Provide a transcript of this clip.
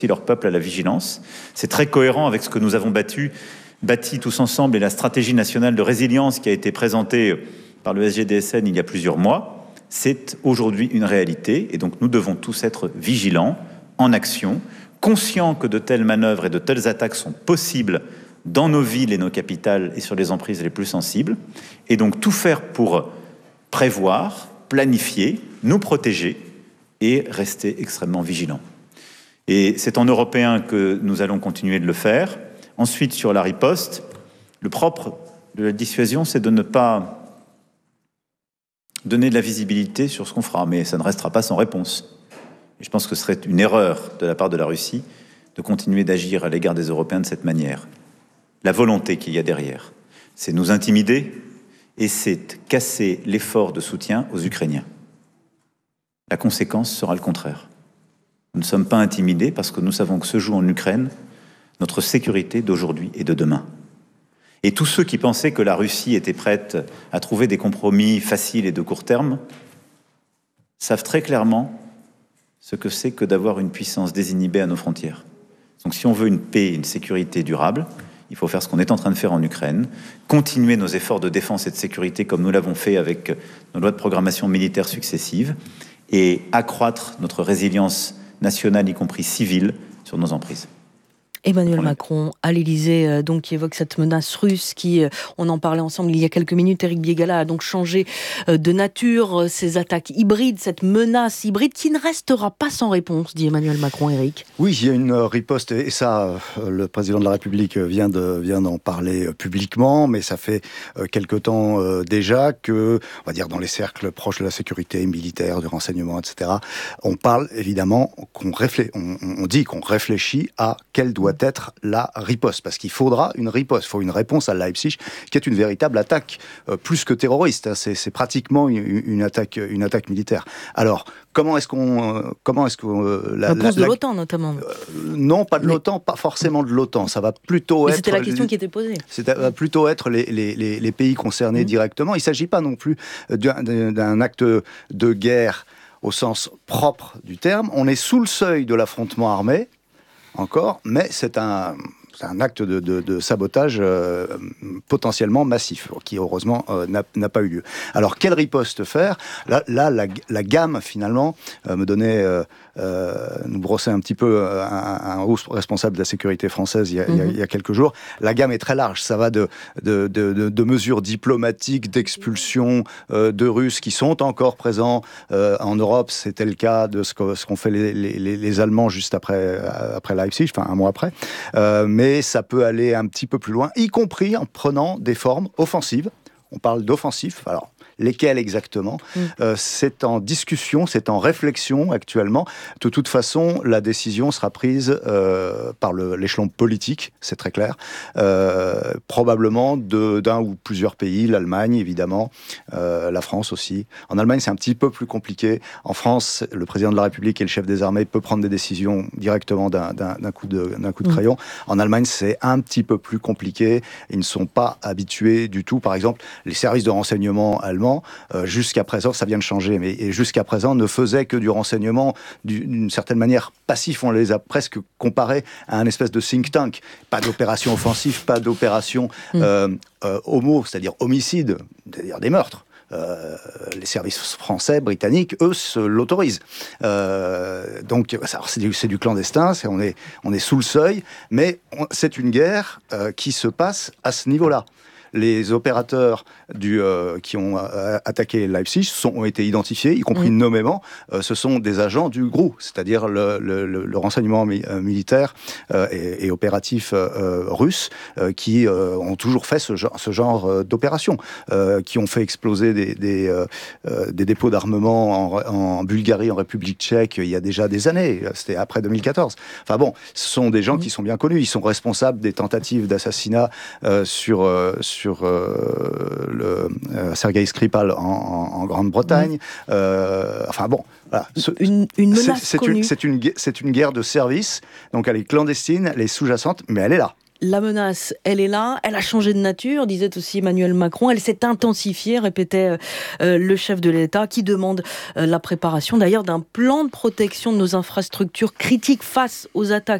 leur peuple à la vigilance. C'est très cohérent avec ce que nous avons bâti tous ensemble et la stratégie nationale de résilience qui a été présentée par le SGDSN il y a plusieurs mois. C'est aujourd'hui une réalité et donc nous devons tous être vigilants, en action, conscients que de telles manœuvres et de telles attaques sont possibles dans nos villes et nos capitales et sur les emprises les plus sensibles, et donc tout faire pour prévoir, planifier, nous protéger et rester extrêmement vigilants. Et c'est en Européen que nous allons continuer de le faire. Ensuite, sur la riposte, le propre de la dissuasion, c'est de ne pas donner de la visibilité sur ce qu'on fera, mais ça ne restera pas sans réponse. Et je pense que ce serait une erreur de la part de la Russie de continuer d'agir à l'égard des Européens de cette manière. La volonté qu'il y a derrière, c'est nous intimider et c'est casser l'effort de soutien aux Ukrainiens. La conséquence sera le contraire. Nous ne sommes pas intimidés parce que nous savons que se joue en Ukraine notre sécurité d'aujourd'hui et de demain. Et tous ceux qui pensaient que la Russie était prête à trouver des compromis faciles et de court terme savent très clairement ce que c'est que d'avoir une puissance désinhibée à nos frontières. Donc si on veut une paix et une sécurité durable, il faut faire ce qu'on est en train de faire en Ukraine, continuer nos efforts de défense et de sécurité comme nous l'avons fait avec nos lois de programmation militaire successives et accroître notre résilience nationale, y compris civile, sur nos emprises. Emmanuel Macron à l'Élysée, donc qui évoque cette menace russe qui, on en parlait ensemble il y a quelques minutes, Éric Biégala a donc changé de nature, ces attaques hybrides, cette menace hybride qui ne restera pas sans réponse, dit Emmanuel Macron. Éric. Oui, il y a une riposte, et ça, le président de la République vient d'en parler publiquement, mais ça fait quelque temps déjà que, on va dire dans les cercles proches de la sécurité militaire, du renseignement, etc., on parle évidemment on dit qu'on réfléchit à quelle doit être la riposte, parce qu'il faudra une riposte, il faut une réponse à Leipzig, qui est une véritable attaque, plus que terroriste, hein, c'est pratiquement une attaque militaire. Alors, comment est-ce que la réponse de l'OTAN notamment non, pas de l'OTAN, pas forcément de l'OTAN, ça va plutôt être... C'était la question qui était posée. Ça va plutôt être les pays concernés directement. Il ne s'agit pas non plus d'un acte de guerre au sens propre du terme. On est sous le seuil de l'affrontement armé, encore, mais c'est un acte de sabotage potentiellement massif, qui heureusement n'a pas eu lieu. Alors, quelle riposte faire ? Là, la gamme, finalement, nous brossait un petit peu un haut responsable de la sécurité française il y a quelques jours. La gamme est très large. Ça va de mesures diplomatiques, d'expulsion de Russes qui sont encore présents en Europe. C'était le cas de ce qu'ont fait les Allemands juste après Leipzig, enfin un mois après. Mais ça peut aller un petit peu plus loin, y compris en prenant des formes offensives. On parle d'offensifs. Alors, lesquels exactement ? C'est en discussion, c'est en réflexion actuellement. De toute façon, la décision sera prise par l'échelon politique, c'est très clair. Probablement d'un ou plusieurs pays, l'Allemagne évidemment, la France aussi. En Allemagne, c'est un petit peu plus compliqué. En France, le président de la République et le chef des armées peut prendre des décisions directement d'un coup de crayon. En Allemagne, c'est un petit peu plus compliqué. Ils ne sont pas habitués du tout. Par exemple, les services de renseignement allemands, jusqu'à présent, ça vient de changer, mais jusqu'à présent ne faisaient que du renseignement d'une certaine manière passif. On les a presque comparés à un espèce de think tank. Pas d'opération offensive, pas d'opération homo, c'est-à-dire homicide, c'est-à-dire des meurtres. Les services français, britanniques, eux, l'autorisent. Donc, c'est du clandestin, on est sous le seuil, mais c'est une guerre qui se passe à ce niveau-là. Les opérateurs qui ont attaqué Leipzig ont été identifiés, y compris nommément. Ce sont des agents du GRU, c'est-à-dire le renseignement militaire et opératif russe, qui ont toujours fait ce genre d'opération, qui ont fait exploser des dépôts d'armement en Bulgarie, en République tchèque, il y a déjà des années. C'était après 2014. Enfin bon, ce sont des gens qui sont bien connus. Ils sont responsables des tentatives d'assassinat sur Sergei Skripal en Grande-Bretagne. Enfin bon, voilà. Une menace connue. C'est une guerre de service, donc elle est clandestine, elle est sous-jacente, mais elle est là. la menace, elle est là, elle a changé de nature, disait aussi Emmanuel Macron, elle s'est intensifiée, répétait le chef de l'État, qui demande la préparation d'ailleurs d'un plan de protection de nos infrastructures critiques face aux attaques